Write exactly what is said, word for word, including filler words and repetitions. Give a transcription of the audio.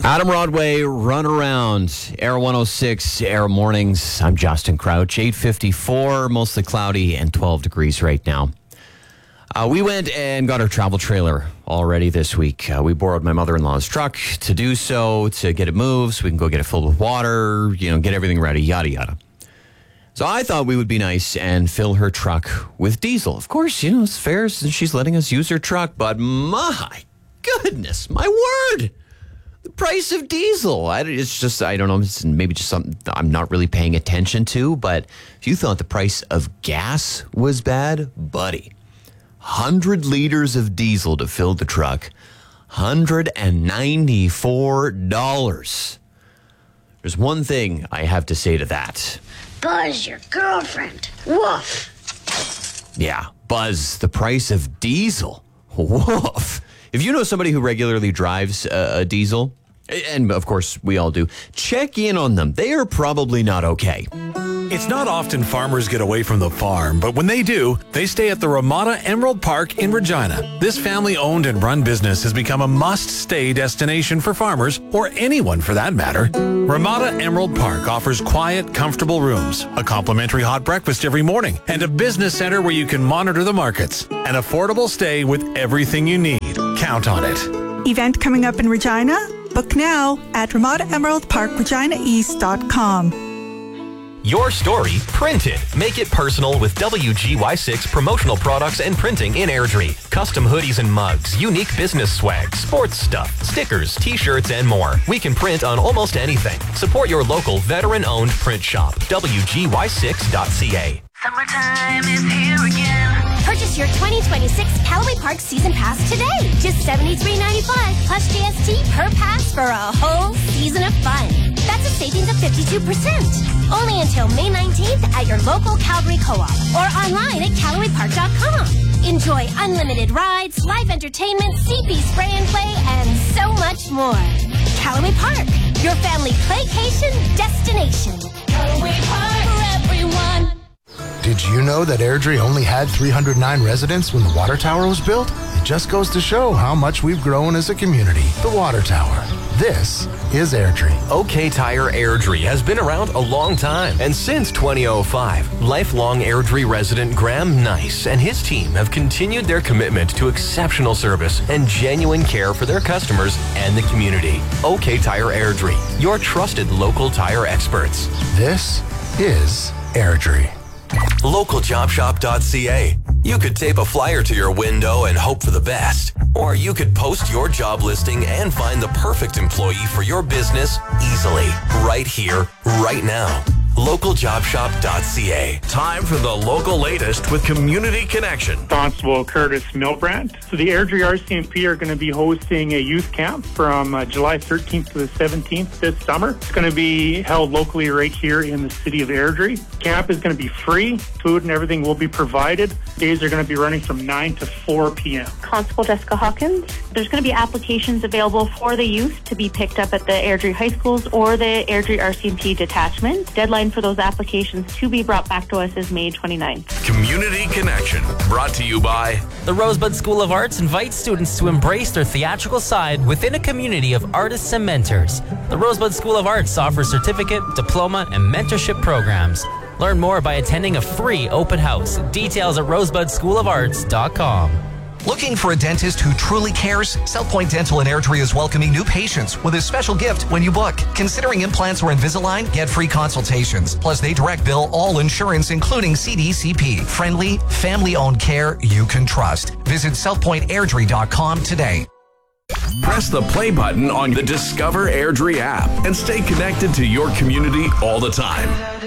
Adam Rodway, Run Around, Air one oh six, Air Mornings. I'm Justin Crouch, eight fifty-four, mostly cloudy and twelve degrees right now. Uh, we went and got our travel trailer already this week. Uh, we borrowed my mother-in-law's truck to do so, to get it moved so we can go get it filled with water, you know, get everything ready, yada, yada. So I thought we would be nice and fill her truck with diesel. Of course, you know, it's fair since she's letting us use her truck, but my goodness, my word. The price of diesel. I, it's just, I don't know, it's maybe just something I'm not really paying attention to, but if you thought the price of gas was bad, buddy, one hundred liters of diesel to fill the truck, one hundred ninety-four dollars. There's one thing I have to say to that. Buzz, your girlfriend. Woof. Yeah, Buzz, the price of diesel. Woof. If you know somebody who regularly drives a, a diesel, and of course we all do, check in on them. They are probably not okay. It's not often farmers get away from the farm, but when they do, they stay at the Ramada Emerald Park in Regina. This family-owned and run business has become a must-stay destination for farmers, or anyone for that matter. Ramada Emerald Park offers quiet, comfortable rooms, a complimentary hot breakfast every morning, and a business center where you can monitor the markets. An affordable stay with everything you need. Count on it. Event coming up in Regina? Book now at ramada emerald park regina east dot com. Your story printed. Make it personal with W G Y six promotional products and printing in Airdrie. Custom hoodies and mugs, unique business swag, sports stuff, stickers, t-shirts, and more. We can print on almost anything. Support your local veteran-owned print shop. W G Y six dot C A. Summertime is here again. Purchase your twenty twenty-six Callaway Park Season Pass today. Just seventy-three ninety-five plus G S T per pass for a whole season of fun. That's a savings of fifty-two percent. Only until May nineteenth at your local Calgary Co-op or online at callaway park dot com. Enjoy unlimited rides, live entertainment, C P spray and play, and so much more. Callaway Park, your family playcation destination. Callaway Park for everyone. Did you know that Airdrie only had three hundred nine residents when the water tower was built? It just goes to show how much we've grown as a community. The water tower. This is Airdrie. OK Tire Airdrie has been around a long time. And since twenty oh five, lifelong Airdrie resident Graham Nice and his team have continued their commitment to exceptional service and genuine care for their customers and the community. OK Tire Airdrie, your trusted local tire experts. This is Airdrie. local job shop dot C A. You could tape a flyer to your window and hope for the best. Or you could post your job listing and find the perfect employee for your business easily. Right here, right now. local job shop dot C A. Time for the local latest with Community Connection. Constable Curtis Milbrandt. So the Airdrie R C M P are going to be hosting a youth camp from uh, July thirteenth to the seventeenth this summer. It's going to be held locally right here in the city of Airdrie. Camp is going to be free. Food and everything will be provided. Days are going to be running from nine to four p.m. Constable Jessica Hawkins. There's going to be applications available for the youth to be picked up at the Airdrie High Schools or the Airdrie R C M P detachment. Deadline for those applications to be brought back to us is May twenty-ninth. Community Connection, brought to you by the Rosebud School of Arts invites students to embrace their theatrical side within a community of artists and mentors. The Rosebud School of Arts offers certificate, diploma, and mentorship programs. Learn more by attending a free open house. Details at rosebud school of arts dot com. Looking for a dentist who truly cares? South Point Dental in Airdrie is welcoming new patients with a special gift when you book. Considering implants or Invisalign? Get free consultations. Plus, they direct bill all insurance, including C D C P. Friendly, family-owned care you can trust. Visit south point airdrie dot com today. Press the play button on the Discover Airdrie app and stay connected to your community all the time.